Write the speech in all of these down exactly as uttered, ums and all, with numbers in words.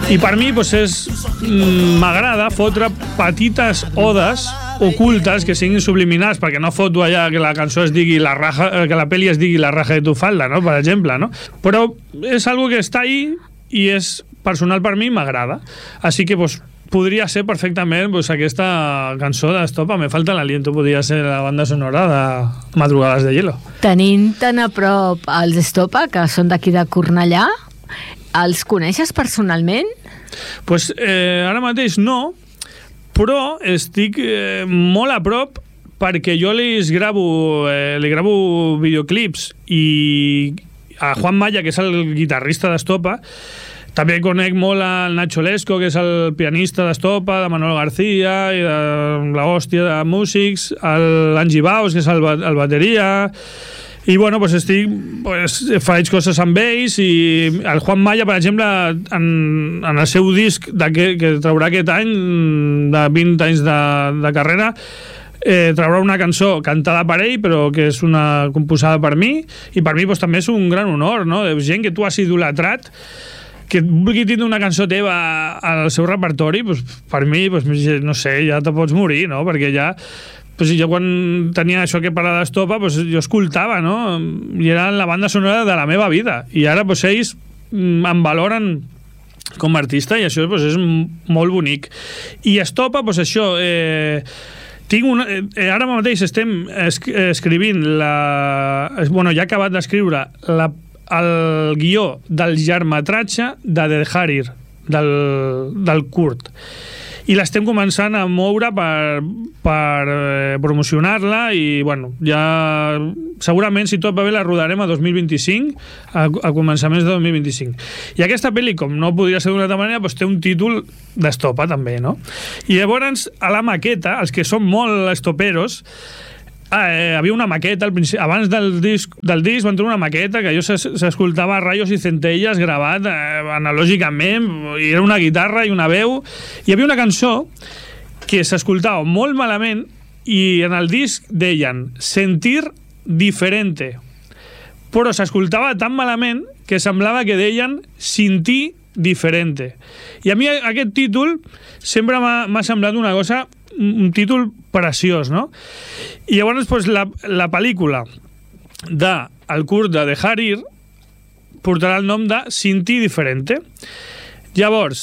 I per mi pues, és m'agrada fotre petites odes ocultes que siguin subliminals, perquè no foto allà que la cançó es digui la raja, que la pel·li es digui La raja de tu falda, no? Per exemple, no? Però és algo que està ahí i és personal per mi, m'agrada. Així que pues, podria ser perfectament pues, aquesta cançó d'Estopa, Me falta l'aliento, podria ser la banda sonora de Madrugades de hielo. Tenint tan a prop els Estopa, que són d'aquí de Cornellà, els coneixes personalment? Pues, eh, ara mateix no, però estic eh, molt a prop perquè jo les gravo, eh, li gravo videoclips i a Juan Maya, que és el guitarrista d'Estopa, també conec molt al Nacho Lesco, que és el pianista d'Estopa, de Manuel García i de la hòstia de músics, l'Angie Baus, que és el, el bateria. I bueno, pues estic, pues, faig coses amb ells i el Juan Maya, per exemple, en, en el seu disc que, que traurà aquest any, de vint anys de, de carrera, eh, traurà una cançó cantada per ell, però que és una composada per mi, i per mi pues, també és un gran honor, no? De gent que tu has idolatrat, que vulgui tindre una cançó teva al seu repertori, pues, per mi, pues, no sé, ja te pots morir, no? Perquè ja... Pues jo quan tenia això que parlar d'Estopa, pues jo escoltava, no? I era la banda sonora de la meva vida. I ara pues, ells em valoren com a artista i això pues, és molt bonic. I Estopa, pues això... Eh, tinc una, eh, ara mateix estem esc escrivint la... Bueno, ja he acabat d'escriure la, el guió del llargmetratge de The Harir, del, del Kurt. I l'estem començant a moure per, per eh, promocionar-la i, bueno, ja segurament, si tot va bé, la rodarem a dos mil vint-i-cinc, a, a començaments de dos mil vint-i-cinc. I aquesta pel·li, com no podria ser d'una altra manera, doncs té un títol d'Estopa, també, no? I llavors, a la maqueta, els que són molt estoperos, Eh, havia una maqueta al principi, abans del disc, del disc van tenir una maqueta que jo s'escoltava Rayos i Centelles gravat eh, analògicament, i era una guitarra i una veu, i hi havia una cançó que s'escoltava molt malament i en el disc deien sentir diferente, però s'escoltava tan malament que semblava que deien sentir diferente, i a mi aquest títol sempre m'ha semblat una cosa, un títol preciós, no? I llavors pues, la, la pel·lícula de el Kurt de The Harir portarà el nom de Sentir Diferente. Llavors,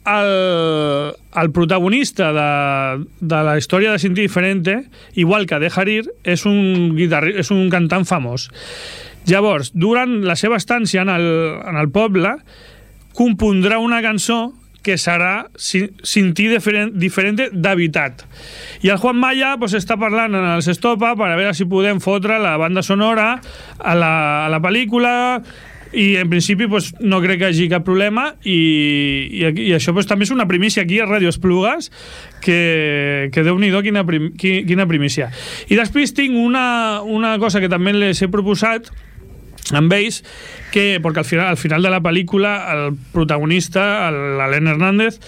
el, el protagonista de, de la història de Sentir Diferente, igual que The Harir, és un, guitarri, és un cantant famós. Llavors, durant la seva estància en el, en el poble, compondrà una cançó que serà Sentir Diferente d'Habitat. I el Juan Maya pues, està parlant en els Estopa per a veure si podem fotre la banda sonora a la, a la pel·lícula, i en principi pues, no crec que hi hagi cap problema, i, i, i això pues, també és una primícia aquí a Ràdio Esplugues, que, que Déu-n'hi-do quina, prim, quina primícia. I després tinc una, una cosa que també les he proposat amb ells, que, perquè al final, al final de la pel·lícula el protagonista, l'Alain Hernández,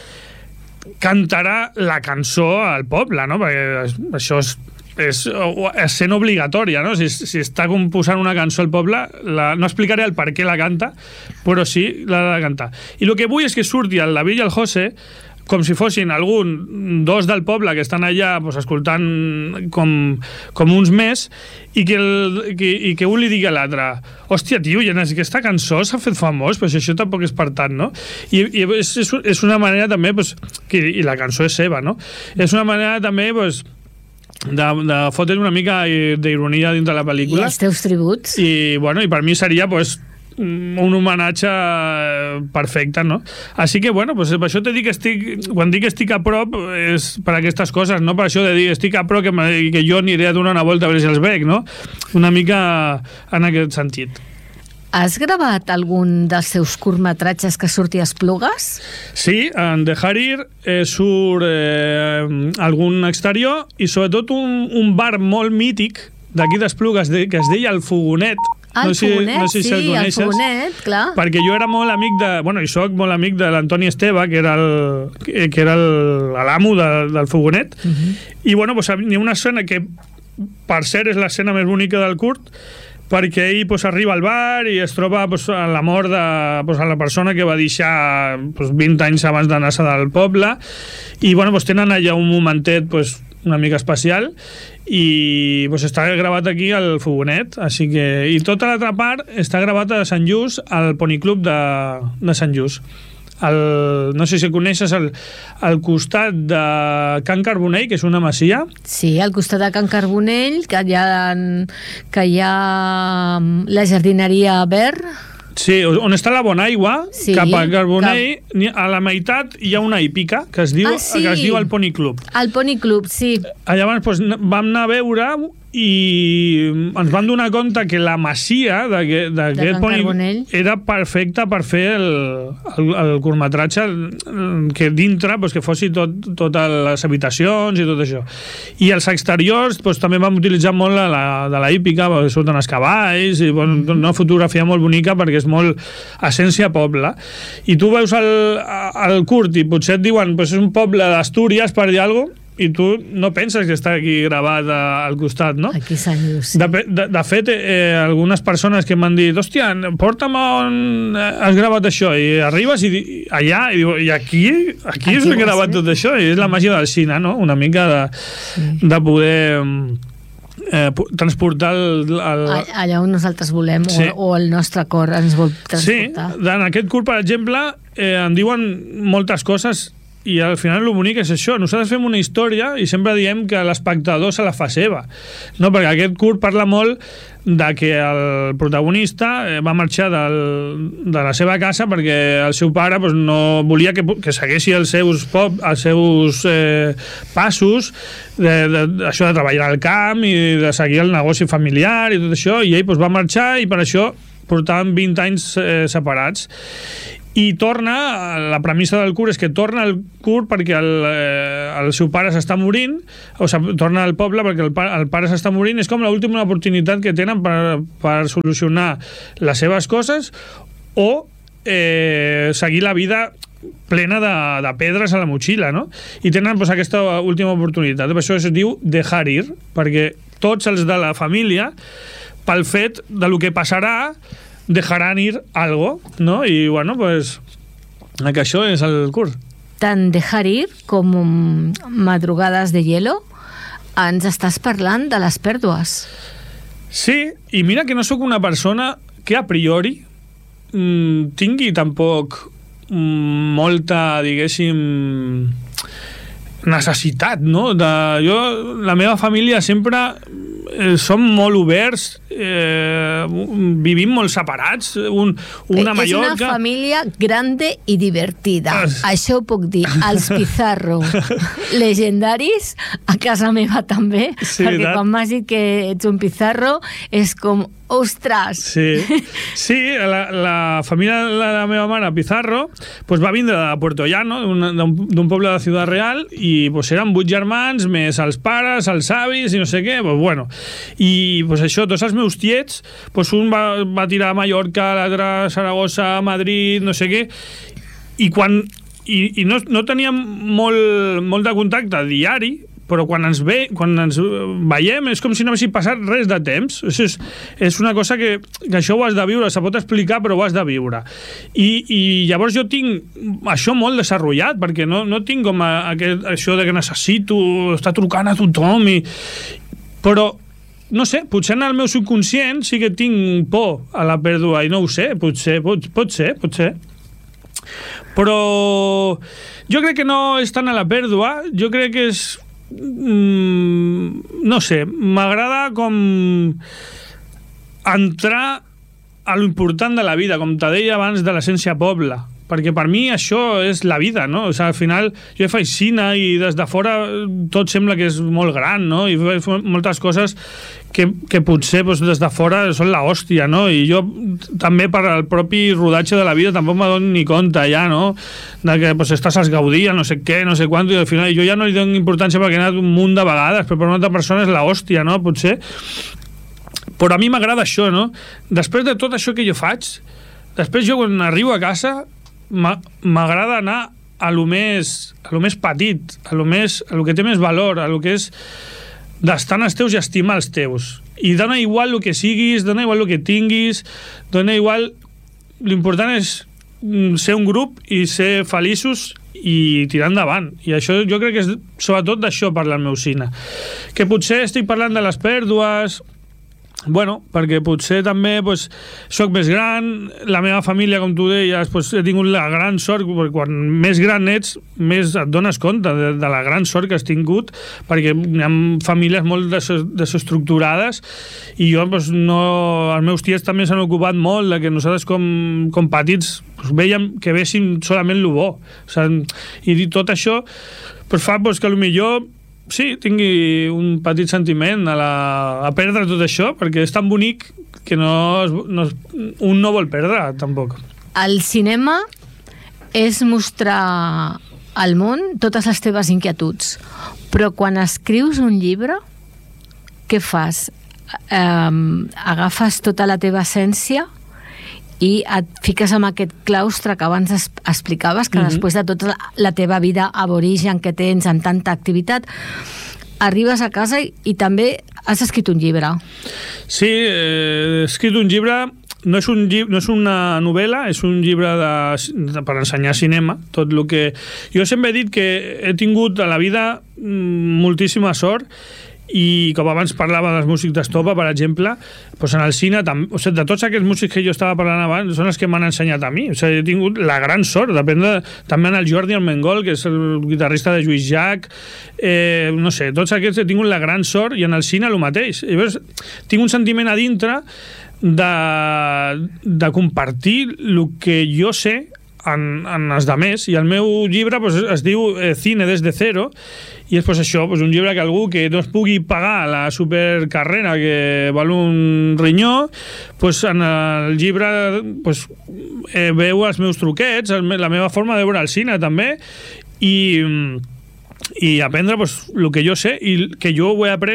cantarà la cançó al poble, no? Perquè això és, és escena obligatòria, no? Si, si està composant una cançó al poble, la, no explicaré el per què la canta, però sí l'ha de cantar. I el que vull és que surti el David i el José com si fossin algun dos del poble que estan allà pues, escoltant com, com uns més, i que, el, que, i que un li digui a l'altre: hòstia, tio, ja aquesta cançó s'ha fet famós, però això tampoc és per tant, no? I, i és, és una manera també, pues, que, i la cançó és seva, no? És una manera també, pues, de, de fotre una mica d'ironia dintre la pel·lícula. I els teus tributs. I, bueno, i per mi seria, pues, un homenatge perfecte, no? Així que, bueno, pues per això te dic que estic, quan dic que estic a prop és per aquestes coses, no per això de dir estic a prop que, que jo aniré a donar una volta a veure si els veig, no? Una mica en aquest sentit. Has gravat algun dels seus curtmetratges que surti a Esplugues? Sí, en The Harir eh, surt eh, algun exterior i sobretot un, un bar molt mític d'aquí d'Esplugues de, que es deia El Fogonet. Ah, el no sé, Fogonet, no sé si sí, el, el Fogonet, clar. Perquè jo era molt amic de... Bueno, i soc molt amic de l'Antoni Esteve, que era el, que era l'amo de, del Fogonet. Uh-huh. I, bueno, pues, hi ha una escena que, per cert, és l'escena més bonica del curt, perquè ell pues, arriba al bar i es troba pues, a la mort de pues, a la persona que va deixar pues, vint anys abans d'anar-se del poble, i bueno, pues, tenen allà un momentet pues, una mica especial, i pues, està gravat aquí al Fogonet, així que, i tota l'altra part està gravat a Sant Just, al Pony Club de, de Sant Just. El, no sé si coneixes el, al costat de Can Carbonell, que és una masia. Sí, al costat de Can Carbonell, que hi ha, que hi ha la jardineria Verd. Sí, on està la Bonaigua, sí, cap a Carbonell, cap... a la meitat hi ha una hípica que es diu, ah, sí. que es diu el Pony Club. El Pony Club, sí. Llavors doncs, vam anar a veure i ens vam donar compte que la masia d'aquest Pony era perfecta per fer el, el, el curtmetratge, que dintre doncs, que fossi tot, totes les habitacions i tot això. I els exteriors doncs, també vam utilitzar molt la, la, de la hípica, perquè surten els cavalls, i bueno, una fotografia molt bonica perquè és molt essència poble. I tu veus el, el curt i potser et diuen doncs, és un poble d'Astúries, per dir alguna cosa, i tu no penses que està aquí gravat al costat, no? Aquí Sant Just, sí. De, de, de fet, eh, algunes persones que m'han dit, hòstia, porta'm on has gravat això, i arribes i, i allà, i, diu, i aquí, aquí, aquí és gravat tot això, i és la màgia del cine, no? Una mica de, sí. de poder eh, transportar el, el... allà on nosaltres volem, sí. o, o el nostre cor ens vol transportar. Sí, en aquest curt, per exemple, eh, em diuen moltes coses, i al final el bonic és això, nosaltres fem una història i sempre diem que l'espectador se la fa seva, no? Perquè aquest curt parla molt de que el protagonista va marxar del, de la seva casa perquè el seu pare pues, no volia que, que segueixi els seus, pop, els seus eh, passos de, de, això de treballar al camp i de seguir el negoci familiar i tot això, i ell pues, va marxar i per això portaven vint anys eh, separats. I torna, la premissa del curt és que torna al curt perquè el, eh, el seu pare s'està morint, o sigui, torna al poble perquè el, pa, el pare s'està morint, és com l'última oportunitat que tenen per, per solucionar les seves coses o eh, seguir la vida plena de, de pedres a la motxilla, no? I tenen pues, aquesta última oportunitat. Per això es diu dejar ir, perquè tots els de la família, pel fet de lo que passarà, dejaran ir algo, ¿no? Y bueno, pues que això és el curt. Tant Dejar ir com Madrugades de hielo ens estàs parlant de les pèrdues. Sí, i mira que no sóc una persona que a priori mmm, tingui tampoc mmm, molta, diguéssim, necessitat, no? De, jo, la meva família sempre eh, som molt oberts, eh, vivim molt separats, un, una Mallorca... És una família grande i divertida, es... això ho puc dir. Els Pizarro, legendaris, a casa meva també, sí, perquè tant? Quan m'has dit que ets un Pizarro és com... Ostres! Sí, sí, la, la família de la meva mare, Pizarro, pues va vindre de Puerto Llano, d'un poble de Ciudad Real, i pues eren vuit germans, més els pares, els avis, i no sé què, pues bueno. I pues això, tots els meus tiets, pues un va, va tirar a Mallorca, l'altre a Saragossa, a Madrid, no sé què, i quan... I, i no, no teníem molt, molt de contacte diari, però quan ens, ve, quan ens veiem és com si no haguessi passat res de temps. És, és una cosa que, que això ho has de viure, se pot explicar però ho has de viure. I, i llavors jo tinc això molt desenvolupat, perquè no, no tinc com a, aquest, això de que necessito estar trucant a tothom, i, però no sé, potser en el meu subconscient sí que tinc por a la pèrdua, i no ho sé, potser, pot, pot ser, pot ser. Però jo crec que no és tant a la pèrdua, jo crec que és Mm, no sé, m'agrada com entrar a lo important de la vida, com te deia abans de l'essència poble, perquè per mi això és la vida, no? O sigui, al final jo faig cine i des de fora tot sembla que és molt gran, no? I faig moltes coses que, que potser doncs, des de fora són la hòstia, no? I jo també per al propi rodatge de la vida tampoc me dono ni compte ja, no? De que doncs, estàs als Gaudí, no sé què, no sé quant, i al final jo ja no li dono importància perquè he anat un munt de vegades, però per una altra persona és la hòstia, no? Potser. Però a mi m'agrada això, no? Després de tot això que jo faig, després jo quan arribo a casa m'agrada anar a lo més, a lo més petit, a lo, més, a lo que té més valor, a lo que és d'estar en els teus i estimar els teus. I dona igual el que siguis, dona igual el que tinguis, dona igual... L'important és ser un grup i ser feliços i tirar endavant. I això jo crec que és sobretot d'això parla el meu cine. Que potser estic parlant de les pèrdues... Bueno, perquè potser també pues, soc més gran, la meva família, com tu deies, pues, he tingut la gran sort, perquè quan més gran ets, més et dones compte de, de la gran sort que has tingut, perquè hi ha famílies molt desestructurades i jo, pues, no, els meus tiets també s'han ocupat molt de que nosaltres com, com petits pues, veiem que véssim solament el bo. O sigui, i tot això pues, fa pues, que potser sí, tingui un petit sentiment a, la, a perdre tot això, perquè és tan bonic que no, no, un no vol perdre, tampoc. El cinema és mostrar al món totes les teves inquietuds, però quan escrius un llibre, què fas? Um, agafes tota la teva essència i et fiques amb aquest claustre que abans es, explicaves, que mm-hmm. després de tota la teva vida aborigen que tens amb tanta activitat, arribes a casa i, i també has escrit un llibre. Sí, he escrit un llibre, no és, un llibre, no és una novel·la, és un llibre de, de, per ensenyar cinema, tot el que... Jo sempre he dit que he tingut a la vida moltíssima sort i com abans parlava dels músics d'estopa, per exemple, doncs en el cine, o sigui, de tots aquests músics que jo estava parlant abans, són els que m'han ensenyat a mi. O sigui, he tingut la gran sort, depèn de, també en el Jordi Armengol, que és el guitarrista de Lluís Llach, eh, no sé, tots aquests he tingut la gran sort, i en el cine el mateix. I llavors, tinc un sentiment a dintre de, de compartir el que jo sé en, en els demés, i el meu llibre pues, es diu eh, Cine des de cero, i és pues, això, pues, un llibre que algú que no es pugui pagar la supercarrera que val un rinyó, pues, en el llibre pues, eh, veu els meus truquets, el, la meva forma de veure el cine també, i, i aprendre pues, el que jo sé i que jo ho he après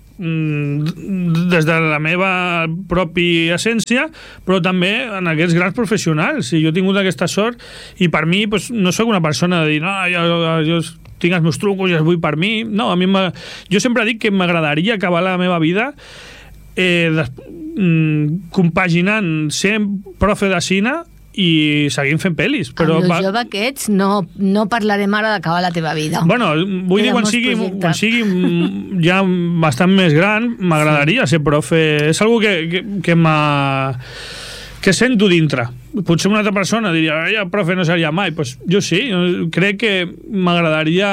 des de la meva pròpia essència, però també en aquests grans professionals. I jo he tingut aquesta sort i per mi pues, no sóc una persona de dir no, jo, jo tinc els meus trucos i els vull per mi. No, a mi jo sempre dic que m'agradaria acabar la meva vida eh, des, mm, compaginant ser profe de cine i seguim fent pel·lis. Però amb el jove que ets no, no parlarem ara d'acabar la teva vida. Bueno, vull dir, quan sigui, quan sigui ja bastant més gran, m'agradaria sí. ser profe. És algo que, que, que m'ha... que sento dintre. Potser una altra persona diria, ja, profe, no seria mai. Pues jo sí, crec que m'agradaria,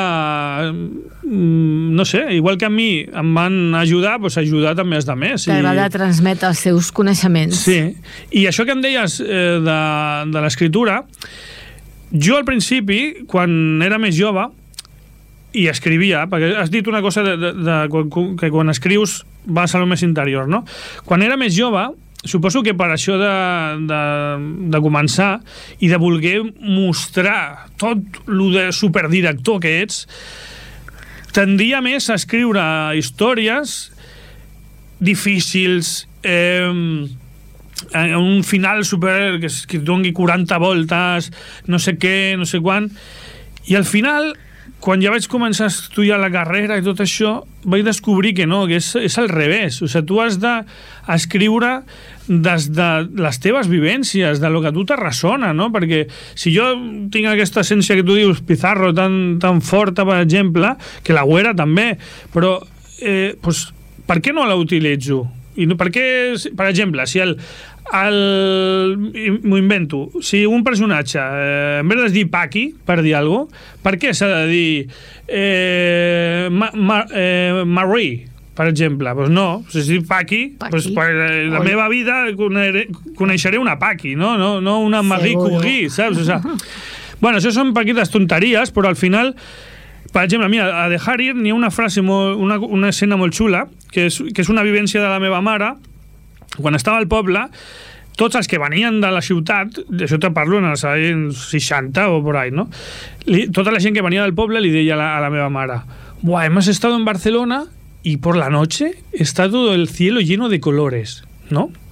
no sé, igual que a mi em van ajudar, pues ajudar també els altres. T'agrada i... transmetre els seus coneixements. Sí, i això que em deies eh, de, de l'escriptura, jo al principi, quan era més jove, i escrivia, perquè has dit una cosa de, de, de, de, que quan escrius vas a lo més interior, no? Quan era més jove, suposo que per això de, de, de començar i de voler mostrar tot lo de superdirector que ets, tendia més a escriure històries difícils, eh, un final super que, que doni quaranta voltes, no sé què, no sé quan, i al final, quan ja vaig començar a estudiar la carrera i tot això, vaig descobrir que no, que és, és al revés. O sigui, tu has d'escriure des de les teves vivències, de lo que a tu te ressona, no? Perquè si jo tinc aquesta essència que tu dius, Pizarro, tan, tan forta, per exemple, que la Güera també, però eh, pues, per què no la utilitzo? I no, per què, per exemple, si el, el m'ho invento, si un personatge eh, en vez de dir Paqui, per dir alguna cosa, per què s'ha de dir eh, ma, ma, eh, Marie, per exemple? Pues no, si es diu Paqui, pues per la Oi. meva vida coneixeré una Paqui, no, no, no una Marie Curie, saps? O sea, bueno, això són petites tonteries, però al final, per exemple, mira, a Dejar ir n'hi ha una frase, molt, una, una escena molt xula, que és, que és una vivència de la meva mare. Quan estava al poble, tots els que venien de la ciutat, d'això te parlo en els anys seixanta o por ahí, no? Li, tota la gent que venia del poble li deia a la, a la meva mare: «Buah, hemos estado en Barcelona y por la noche está todo el cielo lleno de colores», ¿no?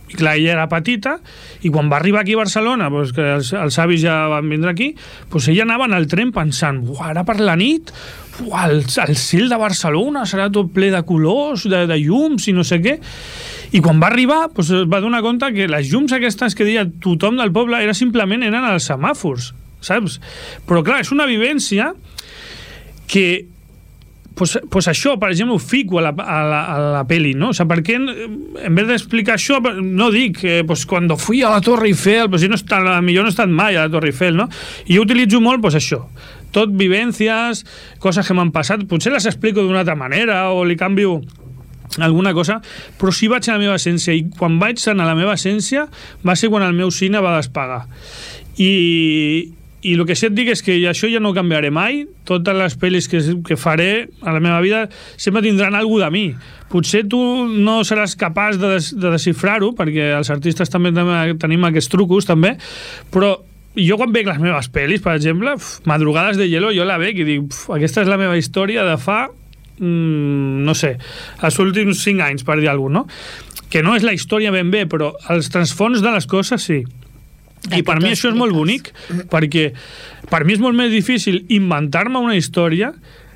I clar, ella era petita, i quan va arribar aquí a Barcelona, pues, que els, els avis ja van vindre aquí, pues ella anava en el tren pensant, ara per la nit, uah, el, el cel de Barcelona serà tot ple de colors, de, de llums i no sé què. I quan va arribar, pues, es va donar compte que les llums aquestes que deia tothom del poble era simplement eren els semàfors, saps? Però clar, és una vivència que Pues, pues això, per exemple, ho fico a la, a la, a la peli, ¿no? O sea, ¿por qué en vez de explicar això, no dic que pues, cuando fui a la Torre Eiffel, pues, jo no he estat, millor no he estat mai a la Torre Eiffel, no? I jo utilitzo molt pues, això, tot vivències, coses que m'han passat, potser les explico d'una altra manera o li canvio alguna cosa, però sí vaig a la meva essència, i quan vaig anar a la meva essència va ser quan el meu cine va despegar. I... I el que sí et dic és que això ja no ho canviaré mai. Totes les pel·lis que, que faré a la meva vida sempre tindran alguna de mi. Potser tu no seràs capaç de, des, de desxifrar-ho, perquè els artistes també tenim aquests trucos, també, però jo quan veig les meves pel·lis, per exemple, pf, Madrugades de hielo, jo la veig i dic, pf, aquesta és la meva història de fa, mmm, no sé, els últims cinc anys, per dir alguna cosa, no? Que no és la història ben bé, però els transfons de les coses sí. I per mi això és molt bonic, perquè per mi és molt més difícil inventar-me una història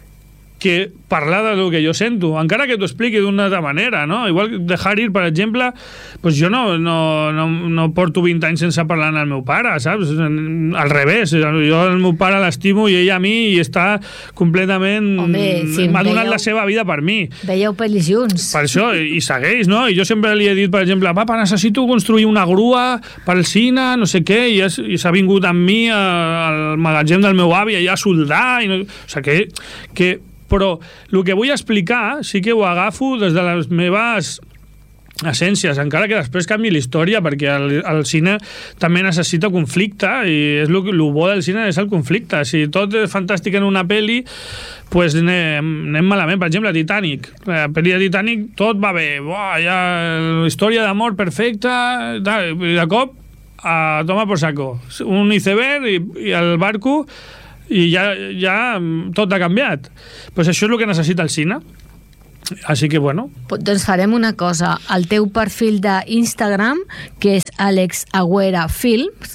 que parlar del que jo sento, encara que t'ho expliqui d'una altra manera, no? Igual Dejar Ir, per exemple, pues jo no, no, no, no porto vint anys sense parlar amb el meu pare, saps? Al revés, jo el meu pare l'estimo i ell a mi i està completament... Home, sí, m'ha donat veieu, la seva vida per mi. Veieu pel·lis junts. Per això, i segueix, no? I jo sempre li he dit, per exemple, papa, necessito construir una grua pel cine, no sé què, i, és, i s'ha vingut amb mi al magatzem del meu avi allà a soldar, i no, o sigui, que... que però el que vull explicar sí que ho agafo des de les meves essències, encara que després canvi la història, perquè el, el cine també necessita conflicte, i és el, el bo del cine és el conflicte. Si tot és fantàstic en una pel·li, pues anem, anem malament. Per exemple, Titanic, la pel·li de Titanic tot va bé, buah, hi ha història d'amor perfecta, i de cop a toma por saco, un iceberg i, i el barco, i ja, ja tot ha canviat. Pues això és el que necessita el cine. Així que, bueno... Doncs farem una cosa. El teu perfil d'Instagram, que és Àlex Agüera Films,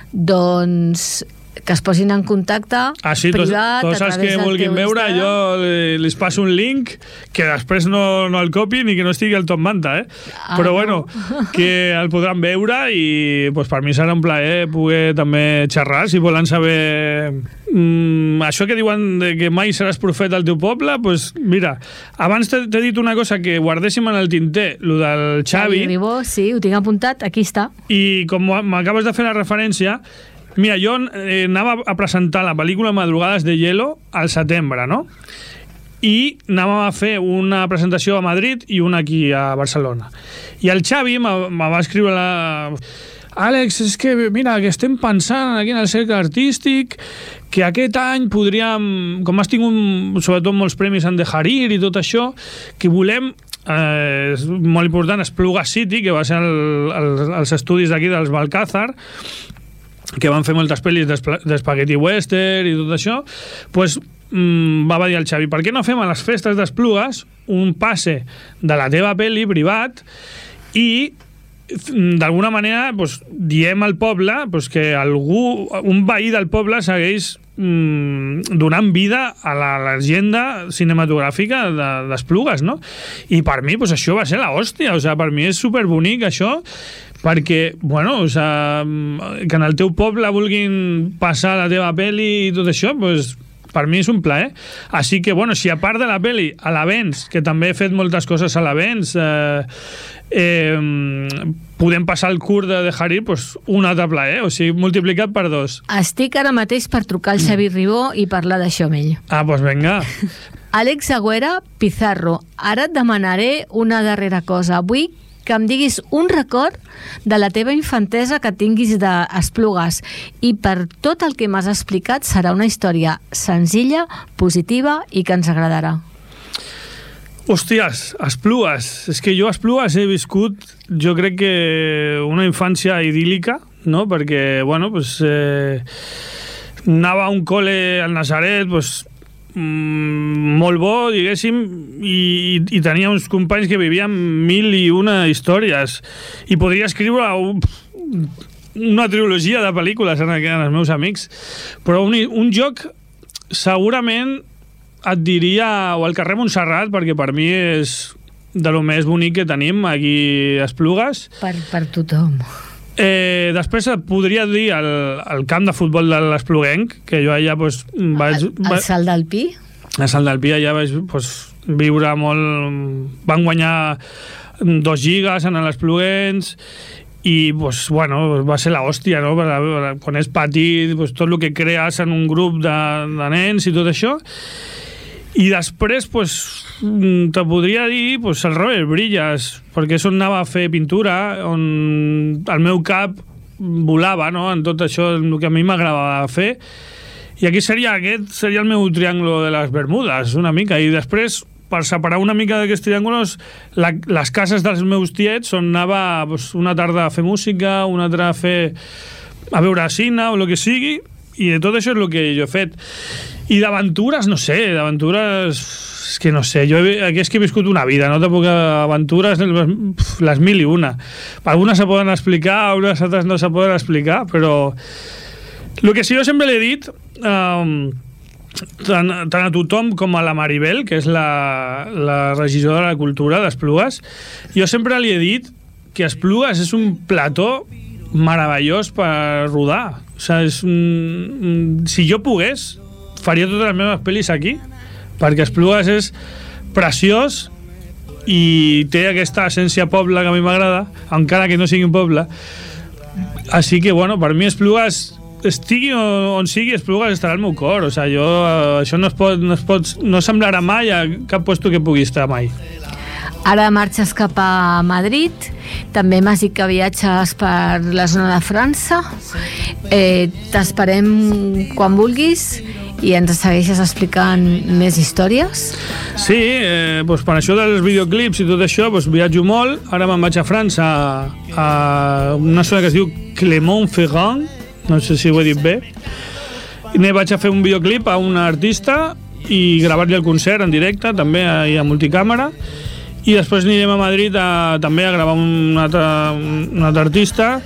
doncs que es posin en contacte ah, sí, privat, tots, tots els que vulguin veure, Instagram. Jo les passo un link que després no, no el copin i que no estigui al top manta, eh? Ah, però bueno, no. Que el podran veure i pues, per mi serà un plaer poder també xerrar, si volen saber mm, això que diuen de que mai seràs profeta al teu poble, pues mira, abans t'he dit una cosa que guardéssim en el tinter, lo del Xavi. Xavi Ribó, sí, ho tinc apuntat, aquí està. I com m'acabes de fer la referència, mira, jo eh, anava a presentar la pel·lícula Madrugades de hielo al setembre, no? I anàvem a fer una presentació a Madrid i una aquí a Barcelona. I el Xavi me va escriure la... Àlex, és que, mira, que estem pensant aquí en el cercle artístic que aquest any podríem, com has tingut sobretot molts premis en Dejar Ir i tot això, que volem, eh, és molt important, Espluga City, que va ser el, el, els estudis d'aquí dels Balcázar, que van fer moltes pel·lis d'Spaghetti Western i tot això, pues, mmm, va dir el Xavi, per què no fem a les festes d'Esplugues un passe de la teva pel·li privat i d'alguna manera pues, diem al poble pues, que algú, un veí del poble segueix mmm, donant vida a la llegenda cinematogràfica d'Esplugues, no? I per mi pues, això va ser l'hòstia, o sigui, per mi és superbonic això, perquè, bueno, o sigui, que en el teu poble vulguin passar la teva pel·li i tot això, pues, per mi és un plaer. Així que, bueno, si a part de la pel·li, a l'Avens, que també he fet moltes coses a l'Avens, eh, eh, podem passar el curt de Dejar Ir, pues, un altre plaer, o sigui, multiplicat per dos. Estic ara mateix per trucar al Xavi Ribó i parlar d'això amb ell. Ah, doncs vinga. Àlex Agüera Pizarro, ara et demanaré una darrera cosa. Vull que em diguis un record de la teva infantesa que tinguis d'Esplugues, i per tot el que m'has explicat serà una història senzilla, positiva i que ens agradarà. Hòsties, Esplugues. És que jo a Esplugues he viscut, jo crec que una infància idíl·lica, no? Perquè, bueno, pues, eh, anava a un col·le al Nazaret, pues, mm, molt bo, diguéssim, i, i tenia uns companys que vivien mil i una històries, i podria escriure un, una trilogia de pel·lícules en, en els meus amics, però un, un joc segurament et diria o el carrer Montserrat, perquè per mi és de lo més bonic que tenim aquí a Esplugues. Per, per tothom. Eh, després et podria dir el, el camp de futbol de l'Espluguenc, que jo allà pues, vaig... El, el Salt d'Alpí? El Salt d'Alpí allà vaig pues, viure molt... Van guanyar dos lligues en l'Espluguencs i pues, bueno, va ser l'hòstia, no? Quan és petit, pues, tot el que crees en un grup de, de nens i tot això. I després, pues, te podria dir pues, el Robert Brillas, perquè és on anava a fer pintura, on el meu cap volava, no?, en tot això, el que a mi m'agradava fer. I aquí seria aquest seria el meu triàngulo de les Bermudes, una mica. I després, per separar una mica d'aquests triàngulos, la, les cases dels meus tiets, on anava pues, una tarda a fer música, una altra a fer a veure cine o el que sigui, i de tot això és el que jo he fet. I d'aventures, no sé, d'aventures... És que no sé, jo he, aquí és que he viscut una vida, no? Tampoc aventures, les mil i una. Algunes se poden explicar, algunes altres no se poden explicar, però... El que sí jo sempre l'he dit, um, tant, tant a tothom com a la Maribel, que és la, la regidora de la cultura d'Esplugues, jo sempre li he dit que Esplugues és un plató meravellós per rodar. O sigui, és un, si jo pogués, faria totes les meves pel·lis aquí, perquè Esplugues és preciós i té aquesta essència poble que a mi m'agrada, encara que no sigui un poble. Així que, bueno, per mi Esplugues, estigui on sigui, Esplugues estarà al meu cor. O sigui, jo, això no es pot, no es pot, no semblarà mai a cap puesto que pugui estar mai. Ara marxes cap a Madrid, també m'has dit que viatges per la zona de França. Eh, t'esperem quan vulguis i ens segueixes explicant més històries. Sí, eh, doncs per això dels videoclips i tot això doncs viatjo molt. Ara me'n vaig a França, a una zona que es diu Clermont-Ferrand, no sé si ho he dit bé, i ne vaig a fer un videoclip a una artista i gravar-li el concert en directe, també a, a multicàmera. I després anirem a Madrid a, també a gravar un altre, un altre artista